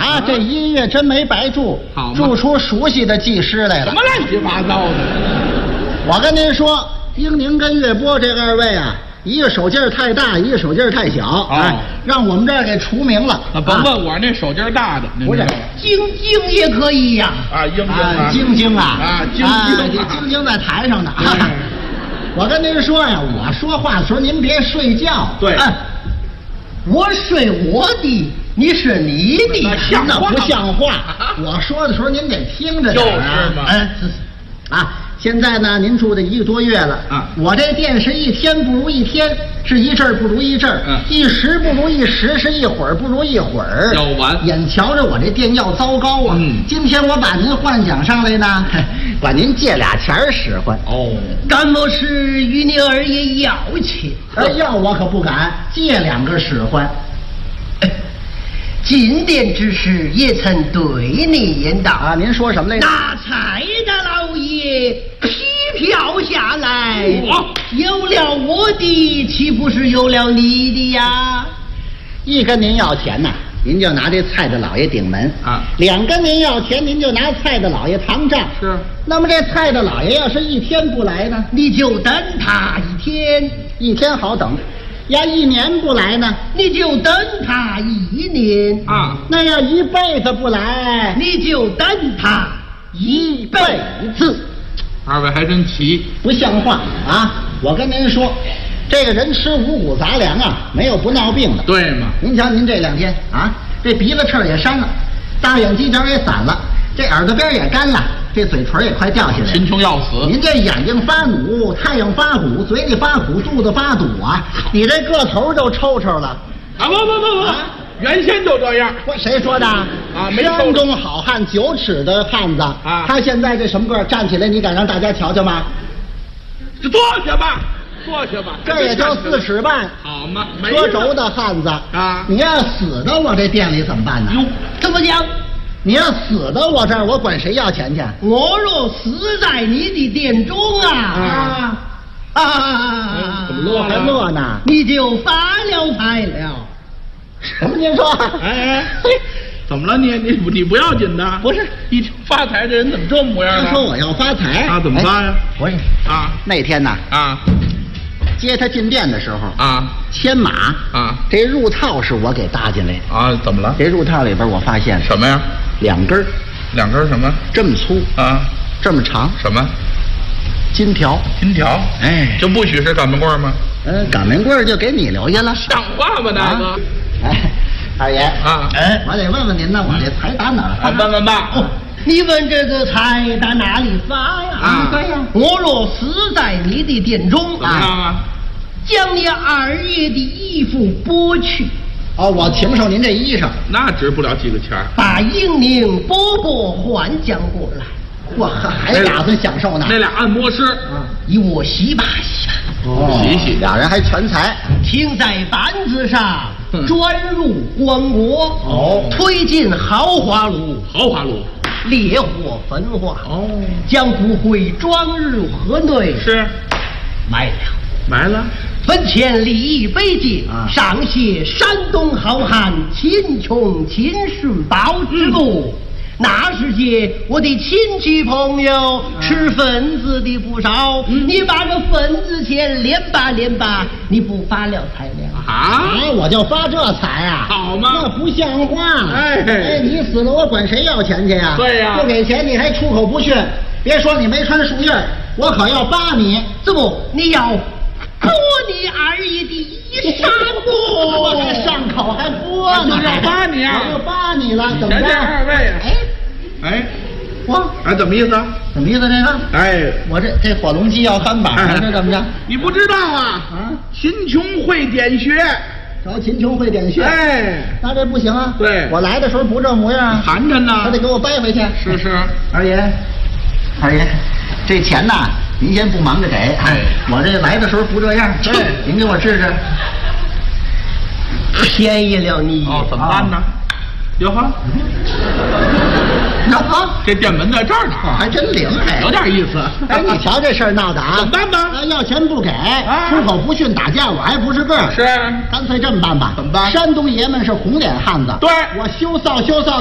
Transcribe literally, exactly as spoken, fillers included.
啊！这音乐真没白筑， 好， 筑出熟悉的技师来了。 什么乱七八糟的？ 我跟您说，英宁跟岳波这二位啊，一个手劲儿太大，一个手劲儿太小，哦、哎，让我们这儿给除名了。 啊，甭问我那手劲儿大的， 不是晶晶也可以呀、 啊。啊，英晶啊，晶晶啊， 啊，晶晶， 晶晶在台上呢。我跟您说呀，我说话的时候您别睡觉。 对， 哎，我睡我的，你是你的， 像话不像话？我说的时候您得听着点啊。 就是嘛。 哎，啊。现在呢，您住这一个多月了啊！我这店是一天不如一天，是一阵儿不如一阵儿，嗯，一时不如一时，是一会儿不如一会儿。 要完， 眼瞧着我这店要糟糕啊！嗯，今天我把您幻想上来呢，管您借俩钱儿使唤。 哦，敢莫是与你二爷要钱？ 哎，要我可不敢，借两个使唤。 进店之时也曾对你言道啊，您说什么来着？ 那蔡大老爷批票下来，哦、有了我的，岂不是有了你的呀？ 一跟您要钱呐，您就拿这蔡大老爷顶门啊；两跟您要钱，您就拿蔡大老爷扛账。 是。 那么这蔡大老爷要是一天不来呢， 你就等他一天， 一天好等。要一年不来呢， 你就等他一年啊；那要一辈子不来， 你就等他一辈子。 二位还真齐， 不像话啊！我跟您说，这个人吃五谷杂粮啊，没有不闹病的。 对嘛？ 您瞧，您这两天啊，这鼻子翅也扇了，大眼犄角也散了，这耳朵边也干了。这嘴唇也快掉下来了， 贫穷要死。 您这眼睛发努，太阳发鼓，嘴里发苦，肚子发堵啊！你这个头就抽抽了。 啊不不不不，啊、原先就这样。 我谁说的？啊， 没山东好汉九尺的汉子啊，他现在这什么个站起来，你敢让大家瞧瞧吗？ 就坐下吧，坐下吧。 这也叫四尺半， 好嘛？ 车轴的汉子啊！你要死到我这店里怎么办呢？ 哟，怎么讲？ 你要死到我这儿，我管谁要钱去？ 我若死在你的店中啊啊啊！怎么乐还乐呢？ 你就发了财了。 什么？您说？ 哎哎，怎么了你？你你不要紧的？ 不是， 一听发财这人怎么这模样呢？ 他说我要发财啊，怎么发呀？ 我也啊， 那天呢啊， 接他进店的时候啊， 牵马啊， 这入套是我给搭进来啊，怎么了？ 这入套里边我发现什么呀？ 两根儿， 两根什么？ 这么粗啊， 这么长。 什么？ 金条。 金条？ 哎， 就不许是擀面棍吗？ 嗯，擀面棍就给你留下了。 像话吗，大哥？ 哎，二爷啊， 哎，我得问问您呢，我这财打哪儿发？ 问问吧。 哦，你问这个财打哪里发呀？ 啊，对呀。 我若死在你的店中， 怎么样啊？ 将你二爷的衣服剥去。 哦，我请受您这衣裳， 那值不了几个钱儿。 把英宁伯伯还将过来， 我还打算享受呢。 那俩按摩师啊， 以我洗把洗把， 哦，洗洗，俩人还全才， 停在板子上，转入光国， 哦， 推进豪华炉， 豪华炉， 烈火焚化， 哦， 将骨灰装入河内， 是， 埋了， 埋了。 坟前立一碑记， 啊， 上写山东好汉秦琼秦世宝之墓。嗯，那时节，我的亲戚朋友吃粉子的不少，嗯，你把这粉子钱连吧连吧，你不发了财了啊？我就发这财啊？ 好吗？ 那不像话！ 哎哎，你死了，我管谁要钱去呀？ 对呀， 不给钱你还出口不逊，别说你没穿树叶，我可要扒你！ 怎么你要剥你二爷的衣裳不？ 我还上口还剥呢， 就是要扒你啊！ 我就扒你了，怎么着？ 二位啊！ 哎哎， 我哎，怎么意思？ 怎么意思？这个？ 哎， 我这这火龙鸡要翻版了，这怎么着？ 你不知道啊？ 啊， 秦琼会点穴， 找秦琼会点穴。 哎， 那这不行啊！ 对， 我来的时候不这模样啊， 寒碜呐， 他得给我掰回去。 是是， 二爷，二爷，这钱呐，您先不忙着给，哎，我这来的时候不这样，对，您给我治治。 便宜了你哦，怎么办呢？哟呵， 哟呵， 这店门在这儿呢， 还真灵哎， 有点意思。 哎，你瞧这事儿闹的啊！ 怎么办吧？ 要钱不给， 啊， 出口不逊，打架我还不是个儿。 是， 干脆这么办吧？ 怎么办？ 山东爷们是红脸汉子， 对， 我羞臊羞臊。